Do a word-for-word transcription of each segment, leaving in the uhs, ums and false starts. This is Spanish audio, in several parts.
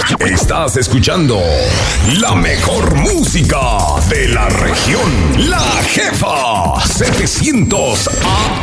Estás escuchando la mejor música de la región. La Jefa setecientos A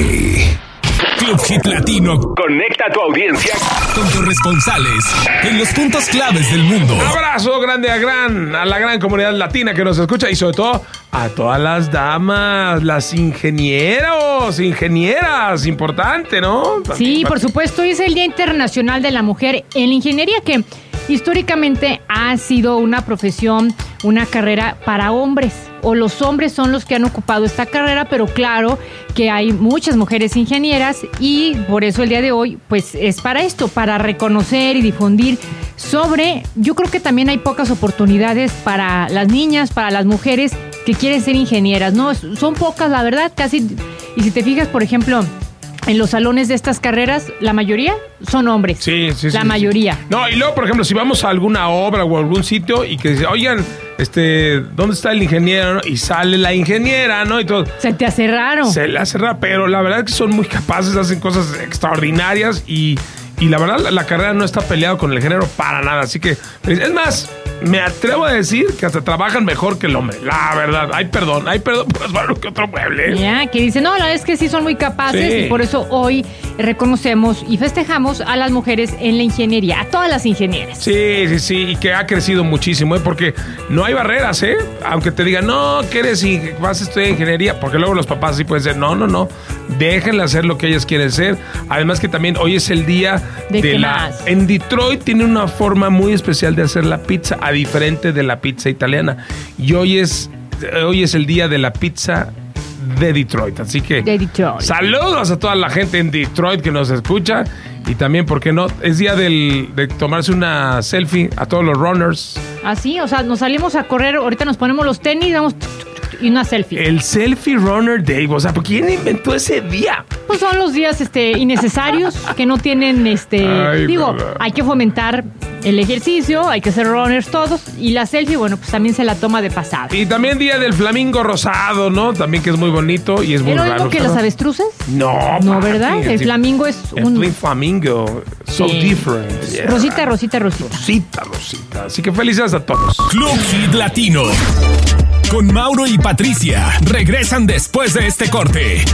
M. Club Hit Latino. Conecta a tu audiencia con corresponsales en los puntos claves del mundo. Abrazo grande a gran, a la gran comunidad latina que nos escucha y sobre todo a todas las damas, las ingenieros, ingenieras, importante, ¿no? También Sí, para... por supuesto, es el Día Internacional de la Mujer en la Ingeniería, que históricamente ha sido una profesión, una carrera para hombres, o los hombres son los que han ocupado esta carrera, pero claro que hay muchas mujeres ingenieras y por eso el día de hoy pues es para esto, para reconocer y difundir sobre, yo creo que también hay pocas oportunidades para las niñas, para las mujeres que quieren ser ingenieras, ¿no? Son pocas, la verdad, casi, y si te fijas, por ejemplo, en los salones de estas carreras, la mayoría son hombres. Sí, sí, sí. La sí, mayoría. Sí. No, y luego, por ejemplo, si vamos a alguna obra o a algún sitio y que dice, oigan, este, ¿dónde está el ingeniero? Y sale la ingeniera, ¿no? Y todo. Se te hace raro. Se le hace raro, pero la verdad es que son muy capaces, hacen cosas extraordinarias y, y la verdad la, la carrera no está peleada con el género para nada. Así que, es más, me atrevo a decir que hasta trabajan mejor que el hombre. La verdad, ay perdón, ay perdón, pero es malo que otro mueble. Ya, que dice, no, la verdad es que sí son muy capaces Sí. y por eso hoy reconocemos y festejamos a las mujeres en la ingeniería, a todas las ingenieras. Sí, sí, sí, y que ha crecido muchísimo, ¿eh? Porque no hay barreras, ¿eh? Aunque te digan, no, que eres y vas a estudiar ingeniería, porque luego los papás sí pueden decir, no, no, no, déjenle hacer lo que ellas quieren ser. Además que también hoy es el día ¿De de, qué la... más? En Detroit tiene una forma muy especial de hacer la pizza, a diferente de la pizza italiana. Y hoy es, hoy es el día de la pizza de Detroit, así que De Detroit. saludos a toda la gente en Detroit que nos escucha y también, ¿por qué no? Es día del, de tomarse una selfie a todos los runners. Así, o sea, nos salimos a correr, ahorita nos ponemos los tenis, damos tuc, tuc, tuc, y una selfie. El Selfie Runner Day, o sea, ¿quién inventó ese día? Pues son los días este, innecesarios que no tienen, este, Ay, digo, verdad. hay que fomentar el ejercicio, hay que ser runners todos y la selfie, bueno, pues también se la toma de pasada. Y también día del flamingo rosado, ¿no? También que es muy bonito y es muy ¿Es lo raro. mismo que las avestruces? No, No, papi, ¿verdad? El sí. flamingo es El un... flamingo, so Sí. different. Yeah. Rosita, rosita, rosita. Rosita, Rosita. Así que felicidades a todos. Club Hit Latino. Con Mauro y Patricia. Regresan después de este corte.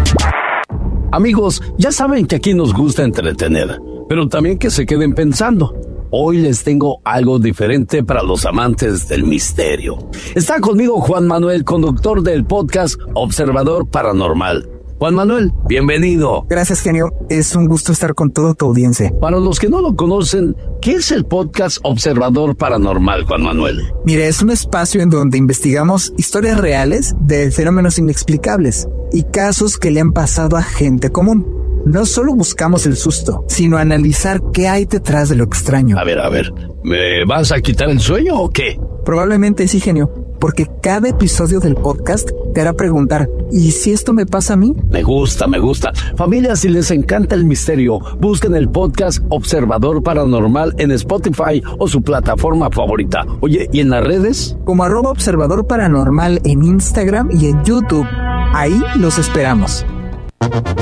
Amigos, ya saben que aquí nos gusta entretener, pero también que se queden pensando. Hoy les tengo algo diferente para los amantes del misterio. Está conmigo Juan Manuel, conductor del podcast Observador Paranormal. Juan Manuel, bienvenido. Gracias, genio. Es un gusto estar con toda tu audiencia. Para los que no lo conocen, ¿qué es el podcast Observador Paranormal, Juan Manuel? Mire, es un espacio en donde investigamos historias reales de fenómenos inexplicables y casos que le han pasado a gente común. No solo buscamos el susto, sino analizar qué hay detrás de lo extraño. A ver, a ver, ¿me vas a quitar el sueño o qué? Probablemente sí, genio, porque cada episodio del podcast te hará preguntar, ¿y si esto me pasa a mí? Me gusta, me gusta. Familia, si les encanta el misterio, busquen el podcast Observador Paranormal en Spotify o su plataforma favorita. Oye, ¿y en las redes? Como arroba observador paranormal en Instagram y en YouTube. Ahí los esperamos.